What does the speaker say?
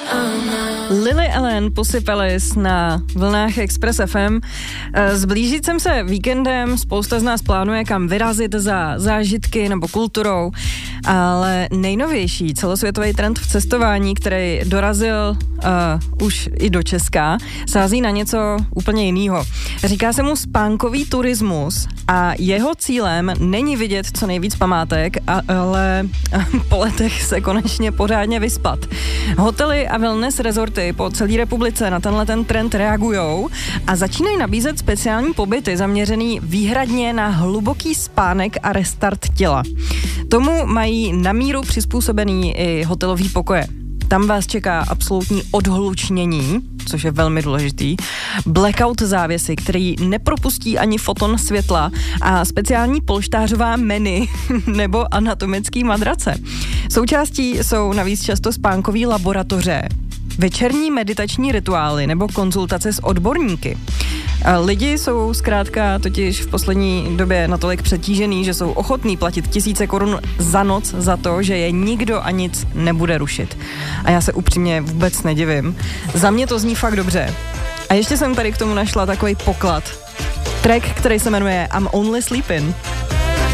Lily Allen, Pussy Palace na vlnách Express FM. S blížícím se víkendem spousta z nás plánuje, kam vyrazit za zážitky nebo kulturou, ale nejnovější celosvětový trend v cestování, který dorazil už i do Česka, sází na něco úplně jiného. Říká se mu spánkový turismus a jeho cílem není vidět co nejvíc památek, ale po letech se konečně pořádně vyspat. Hotely a wellness resorty po celé republice na tenhle ten trend reagujou a začínají nabízet speciální pobyty zaměřený výhradně na hluboký spánek a restart těla. Tomu mají na míru přizpůsobený i hotelový pokoje. Tam vás čeká absolutní odhlučnění, což je velmi důležitý, blackout závěsy, který nepropustí ani foton světla a speciální polštářová menu nebo anatomický madrace. Součástí jsou navíc často spánkové laboratoře, večerní meditační rituály nebo konzultace s odborníky. Lidi jsou zkrátka totiž v poslední době natolik přetížený, že jsou ochotní platit 1000 korun za noc za to, že je nikdo a nic nebude rušit. A já se upřímně vůbec nedivím. Za mě to zní fakt dobře. A ještě jsem tady k tomu našla takový poklad. Track, který se jmenuje I'm Only Sleeping.